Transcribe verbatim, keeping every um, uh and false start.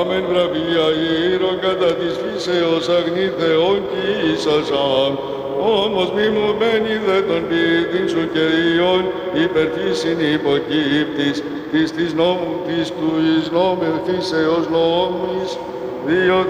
Αμεν βραβεία ήρων κατά της φύσεως αγνή Θεόν κι ίσασαν. Όμως μη μου μένει δε τον πίτην σου Κυρίων, υπερφύσιν υποκύπτης, της της νόμου της του εις νόμε φύσεως νόμης, διότι